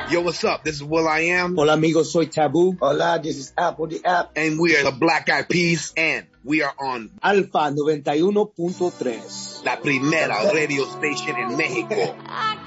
Yo, what's up? This is will.i.am. Hola amigos, soy Taboo. Hola, this is Apple the App. And we are the Black Eyed Peas. And we are on Alfa 91.3. La Primera Radio Station in Mexico.